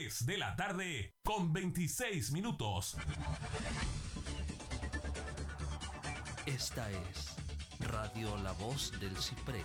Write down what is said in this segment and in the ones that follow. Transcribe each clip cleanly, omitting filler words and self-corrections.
3 de la tarde con 26 minutos. Esta es Radio La Voz del Ciprés.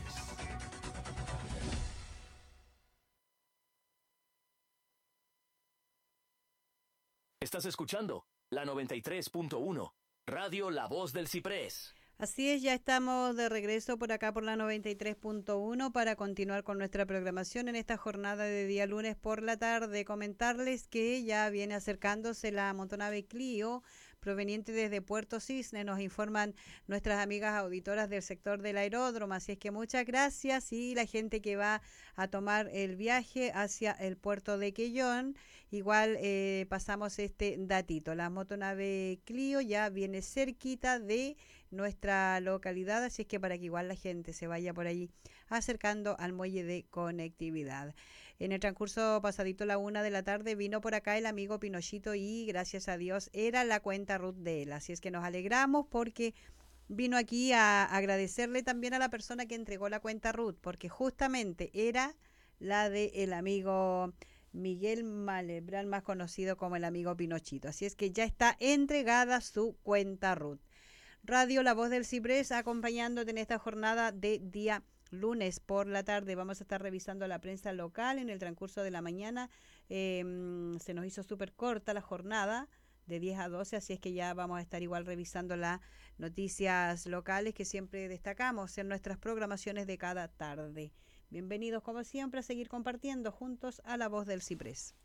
Estás escuchando la 93.1, Radio La Voz del Ciprés. Así es, ya estamos de regreso por acá por la 93.1 para continuar con nuestra programación en esta jornada de día lunes por la tarde. Comentarles que ya viene acercándose la motonave Clio proveniente desde Puerto Cisne, nos informan nuestras amigas auditoras del sector del aeródromo, así es que muchas gracias, y la gente que va a tomar el viaje hacia el puerto de Quellón, igual pasamos este datito, la motonave Clio ya viene cerquita de nuestra localidad, así es que para que igual la gente se vaya por allí acercando al muelle de conectividad. En el transcurso pasadito la 1 de la tarde vino por acá el amigo Pinochito y gracias a Dios era la cuenta RUT de él, así es que nos alegramos porque vino aquí a agradecerle también a la persona que entregó la cuenta RUT, porque justamente era la de el amigo Miguel Malebran, más conocido como el amigo Pinochito, así es que ya está entregada su cuenta RUT. Radio La Voz del Ciprés acompañándote en esta jornada de día lunes por la tarde. Vamos a estar revisando la prensa local en el transcurso de la mañana. Se nos hizo súper corta la jornada de 10 a 12, así es que ya vamos a estar igual revisando las noticias locales que siempre destacamos en nuestras programaciones de cada tarde. Bienvenidos como siempre a seguir compartiendo juntos a La Voz del Ciprés.